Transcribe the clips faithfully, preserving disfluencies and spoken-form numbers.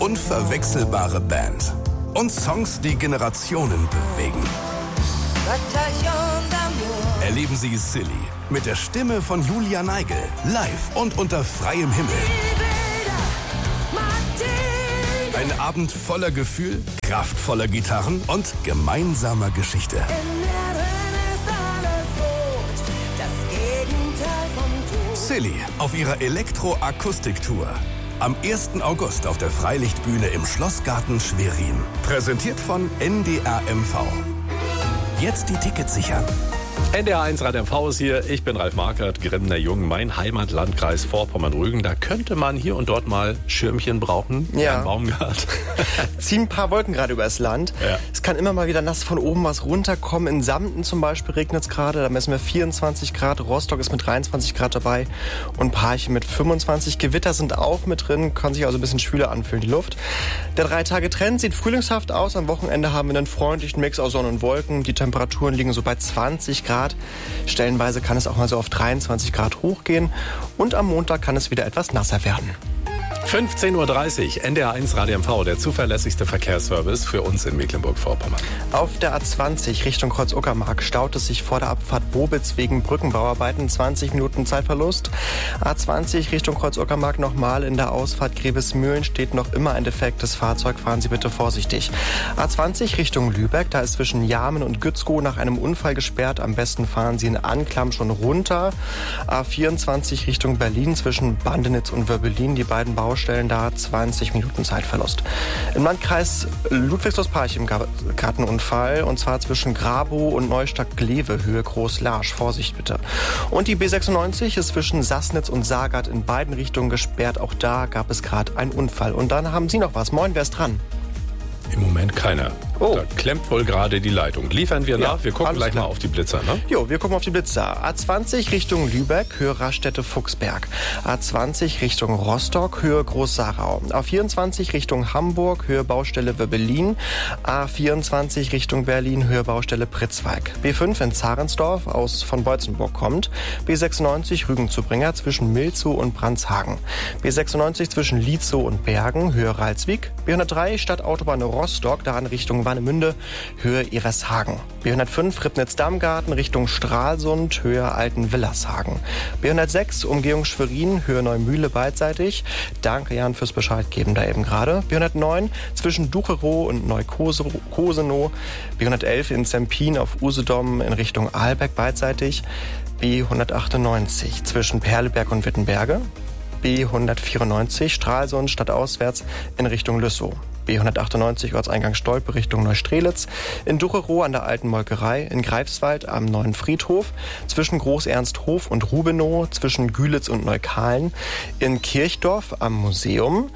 unverwechselbare Band. Und Songs, die Generationen bewegen. Erleben Sie Silly mit der Stimme von Julia Neigel, live und unter freiem Himmel. Ein Abend voller Gefühl, kraftvoller Gitarren und gemeinsamer Geschichte. Silly auf ihrer Elektro-Akustik-Tour. Am ersten August auf der Freilichtbühne im Schlossgarten Schwerin. Präsentiert von N D R M V. Jetzt die Tickets sichern. N D R eins Radio M V ist hier. Ich bin Ralf Markert, Grimner Jung, mein Heimatlandkreis Vorpommern-Rügen. Da könnte man hier und dort mal Schirmchen brauchen. Ja. Baumgart. Ziehen ein paar Wolken gerade übers Land. Ja. Es kann immer mal wieder nass von oben was runterkommen. In Samten zum Beispiel regnet es gerade. Da messen wir vierundzwanzig Grad. Rostock ist mit dreiundzwanzig Grad dabei. Und Parchim mit fünfundzwanzig. Gewitter sind auch mit drin. Kann sich also ein bisschen schwüler anfühlen, die Luft. Der Drei-Tage-Trend sieht frühlingshaft aus. Am Wochenende haben wir einen freundlichen Mix aus Sonne und Wolken. Die Temperaturen liegen so bei zwanzig Grad. Stellenweise kann es auch mal so auf dreiundzwanzig Grad hochgehen. Und am Montag kann es wieder etwas nasser werden. fünfzehn Uhr dreißig, N D R eins Radio M V, der zuverlässigste Verkehrsservice für uns in Mecklenburg-Vorpommern. Auf der A zwanzig Richtung Kreuz-Uckermark staut es sich vor der Abfahrt Bobitz wegen Brückenbauarbeiten. zwanzig Minuten Zeitverlust. A zwanzig Richtung Kreuz-Uckermark nochmal in der Ausfahrt Grevesmühlen steht noch immer ein defektes Fahrzeug. Fahren Sie bitte vorsichtig. A zwanzig Richtung Lübeck, da ist zwischen Jamen und Gützkow nach einem Unfall gesperrt. Am besten fahren Sie in Anklam schon runter. A vierundzwanzig Richtung Berlin zwischen Bandenitz und Wörbelin, die beiden Baustellen. Stellen da zwanzig Minuten Zeitverlust. Im Landkreis Ludwigslust-Parchim gab es gerade einen Unfall, und zwar zwischen Grabow und Neustadt-Glewe, Höhe Groß-Larsch. Vorsicht bitte. Und die B sechsundneunzig ist zwischen Sassnitz und Saargard in beiden Richtungen gesperrt. Auch da gab es gerade einen Unfall. Und dann haben Sie noch was. Moin, wer ist dran? Im Moment keiner. Oh. Da klemmt wohl gerade die Leitung. Liefern wir nach. Ja, wir gucken gleich klar. mal auf die Blitzer, ne? Jo, wir gucken auf die Blitzer. A zwanzig Richtung Lübeck, Höhe Raststätte-Fuchsberg. A zwanzig Richtung Rostock, Höhe Groß-Sarau. A vierundzwanzig Richtung Hamburg, Höhe Baustelle Wöbbelin. A vierundzwanzig Richtung Berlin, Höhe Baustelle Pritzwalk. B fünf in Zarensdorf, aus von Beutzenburg kommt. B sechsundneunzig Rügen zu Bringer zwischen Milzow und Brandshagen. B sechsundneunzig zwischen Lietzow und Bergen, Höhe Ralswiek. B hundertdrei Stadtautobahn Rostock, daran Richtung Warnemünde, Höhe Ereshagen. B hundertfünf Ribnitz-Damgarten Richtung Stralsund, Höhe Altenwillershagen. B hundertsechs Umgehung Schwerin, Höhe Neumühle beidseitig. Danke Jan fürs Bescheid geben da eben gerade. B hundertneun zwischen Ducherow und Neukosenow. B hundertelf in Zempin auf Usedom in Richtung Ahlbeck beidseitig. B hundertachtundneunzig zwischen Perleberg und Wittenberge. B hundertvierundneunzig Stralsund stadtauswärts in Richtung Lüssow. B hundertachtundneunzig Ortseingang Stolpe Richtung Neustrelitz. In Ducherow an der Alten Molkerei. In Greifswald am Neuen Friedhof. Zwischen Groß-Ernsthof und Rubenow. Zwischen Gülitz und Neukahlen. In Kirchdorf am Museum.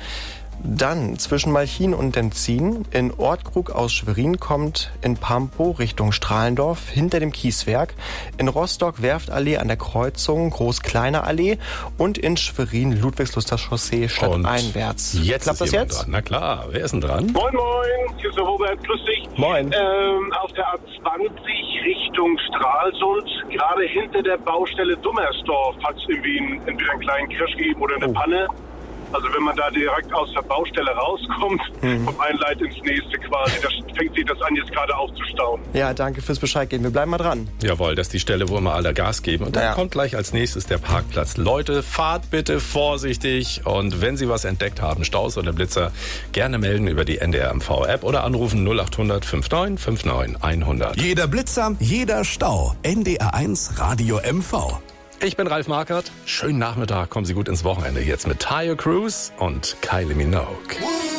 Dann zwischen Malchin und Denzin, in Ortkrug aus Schwerin kommt, in Pampow Richtung Strahlendorf, hinter dem Kieswerk, in Rostock Werftallee an der Kreuzung, Groß-Kleiner Allee und in Schwerin Ludwigsluster Chaussee stadteinwärts. Jetzt Klappt ist das jemand jetzt? dran. Na klar, wer ist denn dran? Moin, moin, hier ist der Robert, grüß dich. Moin. Ähm, auf der A zwanzig Richtung Stralsund, gerade hinter der Baustelle Dummersdorf, hat es irgendwie einen, entweder einen kleinen Crash gegeben oder eine Oh. Panne. Also wenn man da direkt aus der Baustelle rauskommt, Mhm. vom einen Leit ins nächste quasi, da fängt sich das an, jetzt gerade aufzustauen. Ja, danke fürs Bescheid geben. Wir bleiben mal dran. Jawohl, das ist die Stelle, wo immer alle Gas geben. Und dann Ja. kommt gleich als nächstes der Parkplatz. Leute, fahrt bitte vorsichtig. Und wenn Sie was entdeckt haben, Staus oder Blitzer, gerne melden über die N D R M V-App oder anrufen null acht hundert neunundfünfzig neunundfünfzig hundert. Jeder Blitzer, jeder Stau. N D R eins Radio M V. Ich bin Ralf Markert. Schönen Nachmittag. Kommen Sie gut ins Wochenende. Jetzt mit Tayo Cruz und Kylie Minogue.